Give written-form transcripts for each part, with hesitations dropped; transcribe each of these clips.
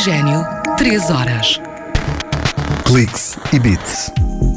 Oxigênio, 3 horas. Cliques e Beats.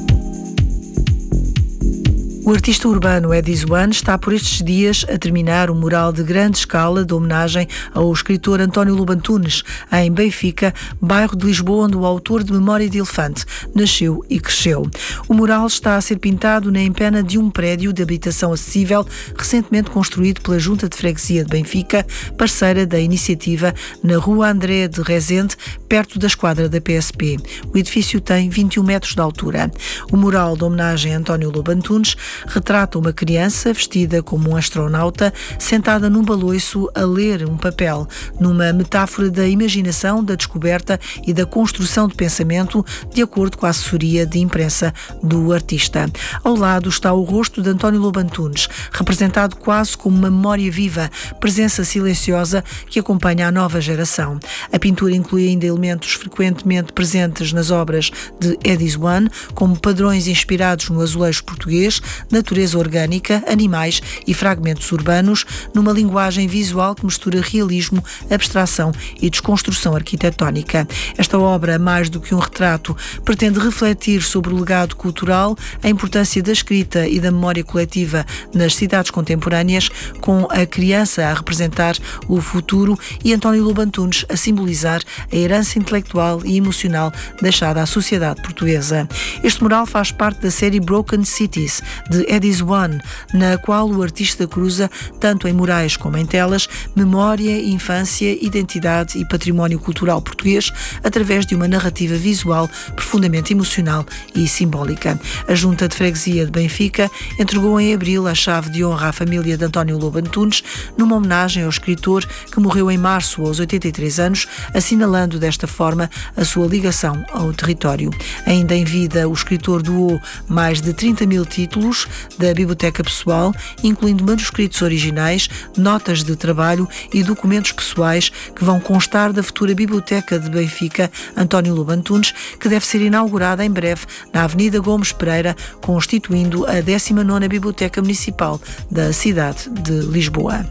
O artista urbano Eddie One está por estes dias a terminar um mural de grande escala de homenagem ao escritor António Lobo Antunes, em Benfica, bairro de Lisboa, onde o autor de Memória de Elefante nasceu e cresceu. O mural está a ser pintado na empena de um prédio de habitação acessível, recentemente construído pela Junta de Freguesia de Benfica, parceira da iniciativa, na Rua André de Rezende, perto da esquadra da PSP. O edifício tem 21 metros de altura. O mural de homenagem a António Lobo Antunes retrata uma criança vestida como um astronauta, sentada num baloiço a ler um papel, numa metáfora da imaginação, da descoberta e da construção de pensamento, de acordo com a assessoria de imprensa do artista. Ao lado está o rosto de António Lobo Antunes, representado quase como uma memória viva, presença silenciosa que acompanha a nova geração. A pintura inclui ainda elementos frequentemente presentes nas obras de Eddie One, como padrões inspirados no azulejo português, natureza orgânica, animais e fragmentos urbanos, numa linguagem visual que mistura realismo, abstração e desconstrução arquitetónica. Esta obra, mais do que um retrato, pretende refletir sobre o legado cultural, a importância da escrita e da memória coletiva nas cidades contemporâneas, com a criança a representar o futuro e António Lobo Antunes a simbolizar a herança intelectual e emocional deixada à sociedade portuguesa. Este mural faz parte da série Broken Cities, de Eddie One, na qual o artista cruza, tanto em murais como em telas, memória, infância, identidade e património cultural português, através de uma narrativa visual profundamente emocional e simbólica. A Junta de Freguesia de Benfica entregou em abril a chave de honra à família de António Lobo Antunes, numa homenagem ao escritor que morreu em março aos 83 anos, assinalando desta forma a sua ligação ao território. Ainda em vida, o escritor doou mais de 30 mil títulos da biblioteca pessoal, incluindo manuscritos originais, notas de trabalho e documentos pessoais que vão constar da futura Biblioteca de Benfica António Lobo Antunes, que deve ser inaugurada em breve na Avenida Gomes Pereira, constituindo a 19ª Biblioteca Municipal da cidade de Lisboa.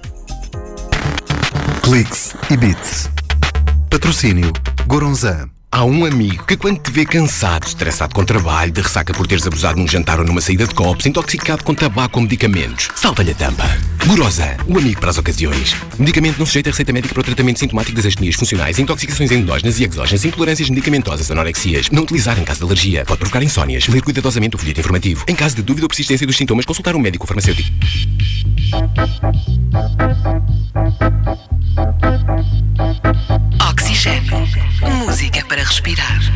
Cliques e Beats. Patrocínio Goronzan. Há um amigo que quando te vê cansado, estressado com trabalho, de ressaca por teres abusado num jantar ou numa saída de copos, intoxicado com tabaco ou medicamentos, salta-lhe a tampa. Gorosan, o amigo para as ocasiões. Medicamento não sujeito a receita médica para o tratamento sintomático das astenias funcionais, intoxicações endógenas e exógenas, intolerâncias medicamentosas, anorexias. Não utilizar em caso de alergia. Pode provocar insónias. Ler cuidadosamente o folheto informativo. Em caso de dúvida ou persistência dos sintomas, consultar um médico ou farmacêutico. Oxigênio. Música para respirar.